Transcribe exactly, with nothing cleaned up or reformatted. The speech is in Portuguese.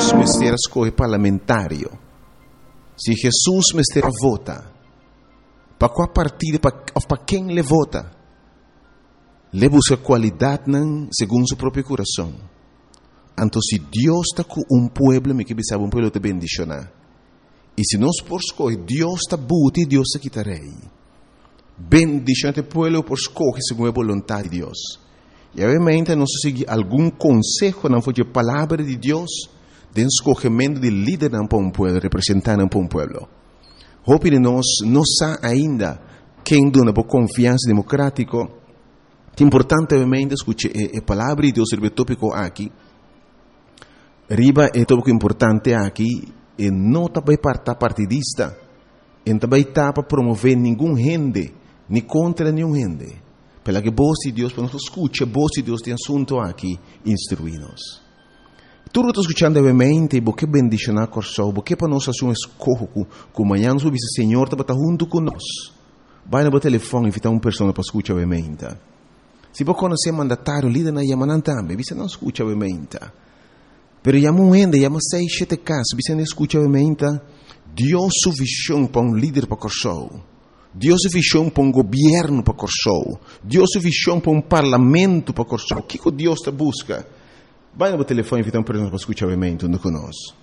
Jesus me estiver escolhe parlamentário, se Jesus me estiver vota, para qual partido, para quem ele vota, ele busca qualidade segundo seu próprio coração. Então, se Deus está com um povo, me que sabe um povo te bendicionar. E se nós por escolher, Deus está buti e Deus está quitarei. Bendicionate povo por escolher segundo a vontade de Deus. E obviamente nós seguir algum conselho, não foi a palavra de Deus, de escolhimento de líder para um povo, representante para um povo. Hope de nós não sabe ainda quem dona por confiança democrática. É importante obviamente escutar a palavra de Deus, o tópico aqui. Riba é tópico importante aqui. E não também para partidista, e também para promover nenhum rende, nem contra nenhum rende. Pela que voz de Deus, para nós escutar, a voz de Deus tem assunto aqui, instruir-nos. Tudo está escutando, obviamente, porque bendicionar coração, porque para nós fazer um escorro, como amanhã nós ouvimos, o Senhor está junto conosco. Vai no telefone e invitar uma pessoa para escutar, obviamente. Se você conhecer mandatário, líder na Yamanan também, você não escuta, obviamente. Pero llama un ende, llama seis, sete casos, você não escuta obviamente, Deus su visão para um líder para Corsou, Deus su visão para um governo para Corsou, Deus su visão para um parlamento para Corsou. O que Deus te busca? Vai no telefone e invita uma pessoa para escutar obviamente, não conosco.